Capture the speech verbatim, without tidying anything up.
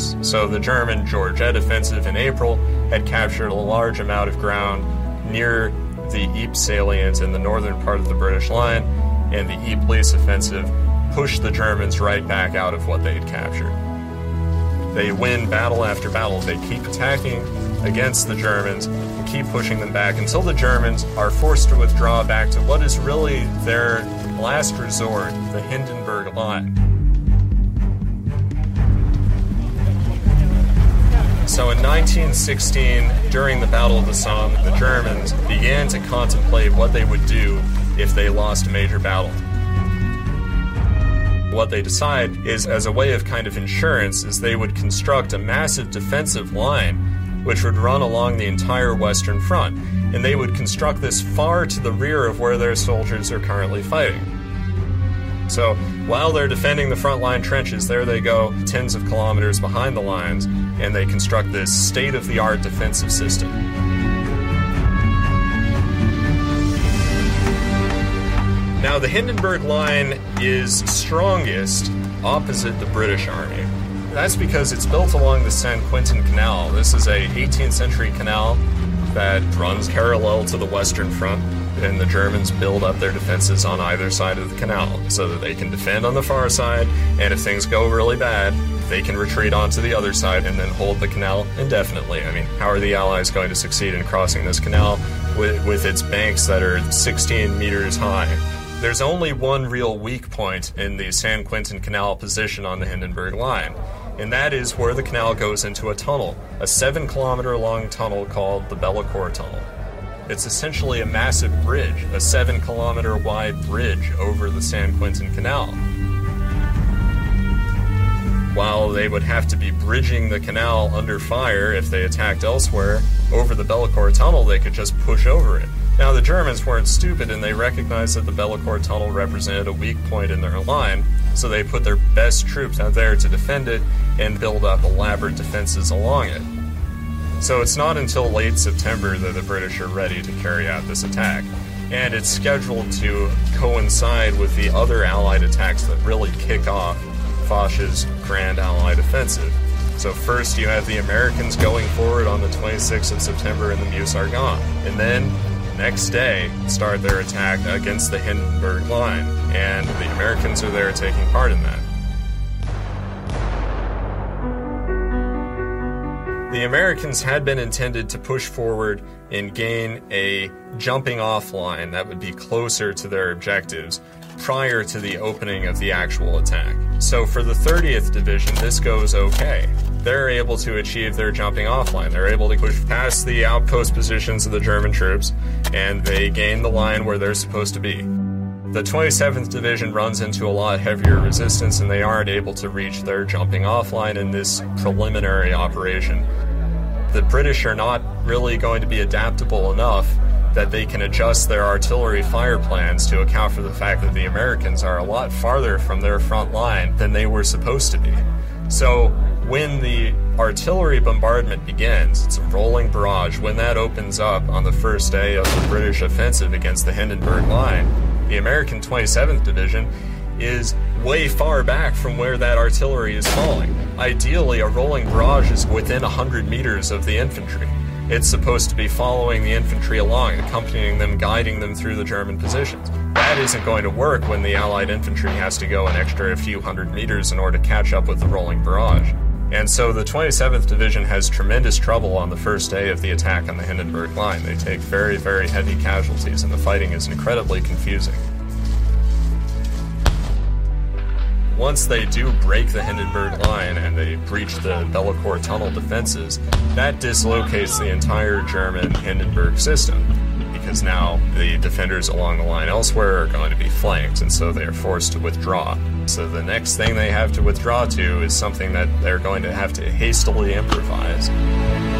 trenches. So the German Georgette offensive in April had captured a large amount of ground near the Ypres salient in the northern part of the British line, and the Ypres offensive pushed the Germans right back out of what they had captured. They win battle after battle. They keep attacking against the Germans and keep pushing them back until the Germans are forced to withdraw back to what is really their last resort, the Hindenburg Line. So in nineteen sixteen, during the Battle of the Somme, the Germans began to contemplate what they would do if they lost a major battle. What they decide is, as a way of kind of insurance, is they would construct a massive defensive line which would run along the entire Western Front, and they would construct this far to the rear of where their soldiers are currently fighting. So while they're defending the frontline trenches, there they go, tens of kilometers behind the lines, and they construct this state-of-the-art defensive system. Now, the Hindenburg Line is strongest opposite the British Army. That's because it's built along the Saint-Quentin Canal. This is a eighteenth century canal that runs parallel to the Western Front, and the Germans build up their defenses on either side of the canal so that they can defend on the far side, and if things go really bad, they can retreat onto the other side and then hold the canal indefinitely. I mean, how are the Allies going to succeed in crossing this canal with, with its banks that are sixteen meters high? There's only one real weak point in the Saint-Quentin Canal position on the Hindenburg Line, and that is where the canal goes into a tunnel, a seven kilometer long tunnel called the Bellecourt Tunnel. It's essentially a massive bridge, a seven kilometer wide bridge over the Saint-Quentin Canal. While they would have to be bridging the canal under fire if they attacked elsewhere, over the Bellecourt Tunnel they could just push over it. Now, the Germans weren't stupid, and they recognized that the Bellecourt Tunnel represented a weak point in their line, so they put their best troops out there to defend it and build up elaborate defenses along it. So it's not until late September that the British are ready to carry out this attack, and it's scheduled to coincide with the other Allied attacks that really kick off Foch's Grand Allied Offensive. So first you have the Americans going forward on the twenty-sixth of September in the Meuse-Argonne, and then next day start their attack against the Hindenburg Line, and the Americans are there taking part in that. The Americans had been intended to push forward and gain a jumping off line that would be closer to their objectives prior to the opening of the actual attack. So for the thirtieth Division, this goes okay. They're able to achieve their jumping off line. They're able to push past the outpost positions of the German troops, and they gain the line where they're supposed to be. The twenty-seventh Division runs into a lot heavier resistance, and they aren't able to reach their jumping off line in this preliminary operation. The British are not really going to be adaptable enough that they can adjust their artillery fire plans to account for the fact that the Americans are a lot farther from their front line than they were supposed to be. So when the artillery bombardment begins, it's a rolling barrage. When that opens up on the first day of the British offensive against the Hindenburg Line, the American twenty-seventh Division is way far back from where that artillery is falling. Ideally, a rolling barrage is within one hundred meters of the infantry. It's supposed to be following the infantry along, accompanying them, guiding them through the German positions. That isn't going to work when the Allied infantry has to go an extra few hundred meters in order to catch up with the rolling barrage. And so the twenty-seventh Division has tremendous trouble on the first day of the attack on the Hindenburg Line. They take very, very heavy casualties, and the fighting is incredibly confusing. Once they do break the Hindenburg Line and they breach the Bellecourt Tunnel defenses, that dislocates the entire German Hindenburg system, because now the defenders along the line elsewhere are going to be flanked, and so they are forced to withdraw. So the next thing they have to withdraw to is something that they're going to have to hastily improvise.